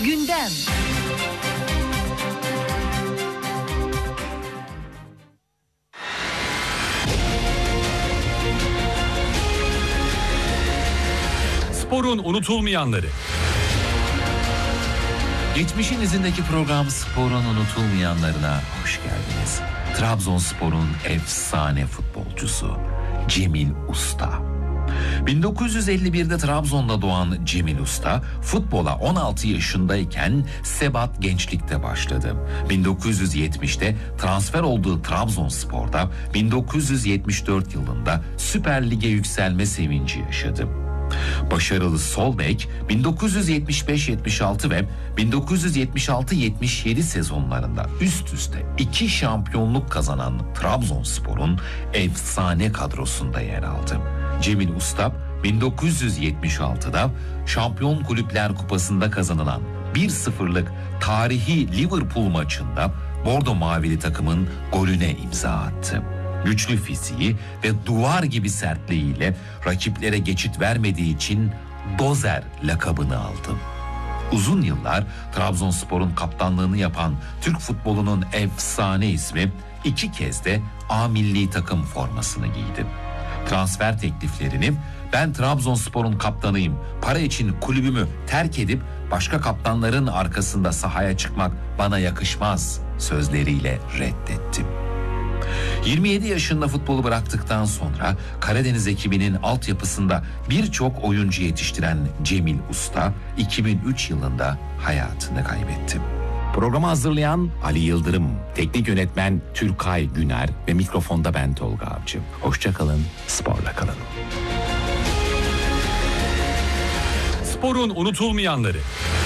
Gündem. Sporun unutulmayanları. Geçmişin izindeki program Sporun unutulmayanlarına hoş geldiniz. Trabzonspor'un efsane futbolcusu Cemil Usta. 1951'de Trabzon'da doğan Cemil Usta, futbola 16 yaşındayken Sebat Gençlik'te başladı. 1970'te transfer olduğu Trabzonspor'da 1974 yılında Süper Lig'e yükselme sevinci yaşadı. Başarılı sol bek 1975-76 ve 1976-77 sezonlarında üst üste 2 şampiyonluk kazanan Trabzonspor'un efsane kadrosunda yer aldı. Cemil Usta 1976'da Şampiyon Kulüpler Kupası'nda kazanılan 1-0'lık tarihi Liverpool maçında Bordo Mavili takımın golüne imza attı. Güçlü fiziği ve duvar gibi sertliğiyle rakiplere geçit vermediği için Dozer lakabını aldı. Uzun yıllar Trabzonspor'un kaptanlığını yapan Türk futbolunun efsane ismi 2 kez de A milli takım formasını giydi. Transfer tekliflerini "Ben Trabzonspor'un kaptanıyım, para için kulübümü terk edip başka kaptanların arkasında sahaya çıkmak bana yakışmaz" sözleriyle reddetti. 27 yaşında futbolu bıraktıktan sonra Karadeniz ekibinin altyapısında birçok oyuncu yetiştiren Cemil Usta 2003 yılında hayatını kaybetti. Programı hazırlayan Ali Yıldırım, teknik yönetmen Türkay Güner ve mikrofonda ben Tolga Avcı. Hoşça kalın, sporla kalın. Sporun unutulmayanları.